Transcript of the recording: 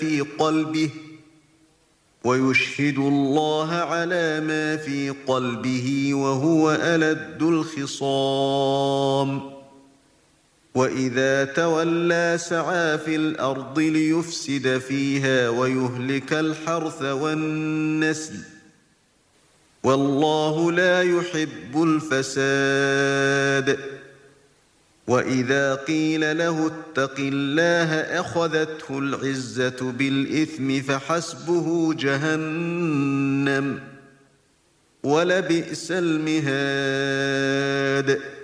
في قلبه ويشهد الله على ما في قلبه وهو ألد الخصام وإذا تولى سعى في الأرض ليفسد فيها ويهلك الحرث والنسل والله لا يحب الفساد وإذا قيل له اتق الله أخذته العزة بالإثم فحسبه جهنم ولبئس المهاد